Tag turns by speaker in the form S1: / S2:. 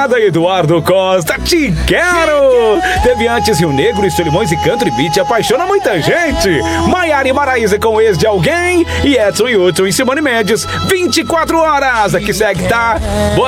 S1: Estrada, Eduardo Costa, te quero! Teve antes Rio Negro, Solimões e Country Beat, apaixona muita gente. Maiara e Maraísa com Ex de Alguém e Edson e Hudson em Simone Mendes, 24 horas. Aqui segue, tá? Boa